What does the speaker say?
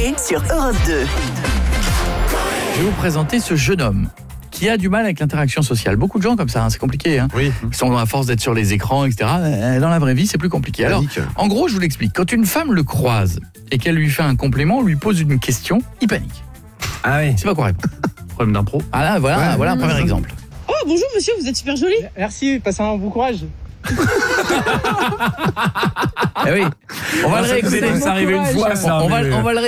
l'été sur Europe 2. Je vais vous présenter ce jeune homme qui a du mal avec l'interaction sociale. Beaucoup de gens comme ça, hein, c'est compliqué. Hein. Oui. Ils sont à force d'être sur les écrans, etc. Dans la vraie vie, c'est plus compliqué. Alors, en gros, je vous l'explique. Quand une femme le croise et qu'elle lui fait un complément, lui pose une question, il panique. Ah oui. Il sait pas quoi répondre. Problème d'impro. Ah là, voilà un premier exemple. Oh, bonjour monsieur, vous êtes super joli. Merci, passez un bon courage. Eh oui. On va le réécouter. Ça arrivé une fois, ça. On va le